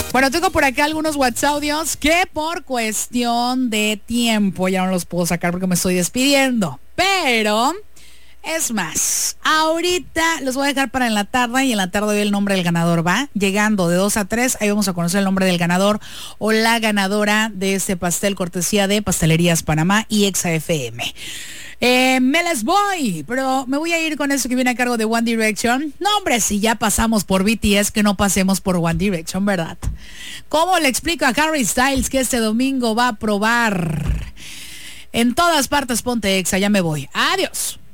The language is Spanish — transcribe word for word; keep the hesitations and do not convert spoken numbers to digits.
Bueno, tengo por acá algunos WhatsApp audios que por cuestión de tiempo ya no los puedo sacar porque me estoy despidiendo. Pero, es más, ahorita los voy a dejar para en la tarde y en la tarde doy el nombre del ganador, ¿va? Llegando de dos a tres, ahí vamos a conocer el nombre del ganador o la ganadora de este pastel cortesía de Pastelerías Panamá y Exa F M. Eh, me les voy, pero me voy a ir con eso que viene a cargo de One Direction. No, hombre, si ya pasamos por B T S, que no pasemos por One Direction, ¿verdad? ¿Cómo le explico a Harry Styles que este domingo va a probar? En todas partes ponte Exa, ya me voy. Adiós.